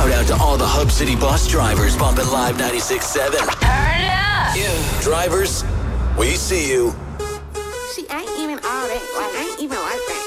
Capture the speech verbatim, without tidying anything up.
Shout out to all the Hub City bus drivers bumping Live ninety-six point seven. Turn it up. Yeah. Drivers, we see you. She ain't even all that. Like, ain't even like that.